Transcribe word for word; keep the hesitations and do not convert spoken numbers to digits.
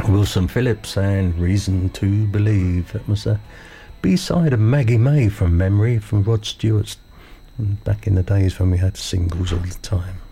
Wilson Phillips and Reason to Believe. That was a B-side of Maggie May from memory, from Rod Stewart's, back in the days when we had singles all the time.